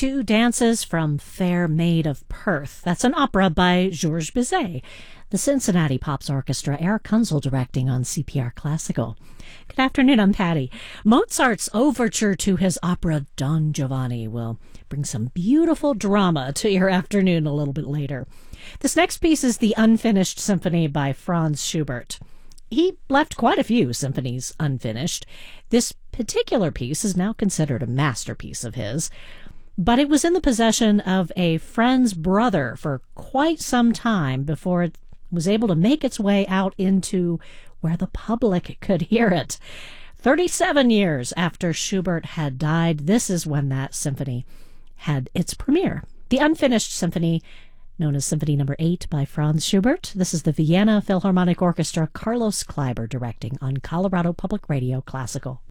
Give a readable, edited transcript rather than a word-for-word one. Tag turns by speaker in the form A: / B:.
A: Two Dances from Fair Maid of Perth. That's an opera by Georges Bizet. The Cincinnati Pops Orchestra, Eric Kunzel directing on CPR Classical. Good afternoon, I'm Patty. Mozart's overture to his opera Don Giovanni will bring some beautiful drama to your afternoon a little bit later. This next piece is the Unfinished Symphony by Franz Schubert. He left quite a few symphonies unfinished. This particular piece is now considered a masterpiece of his, but it was in the possession of a friend's brother for quite some time before it was able to make its way out into where the public could hear it. 37 years after Schubert had died, this is when that symphony had its premiere. The Unfinished Symphony, known as Symphony No. 8 by Franz Schubert. This is the Vienna Philharmonic Orchestra, Carlos Kleiber directing on Colorado Public Radio Classical.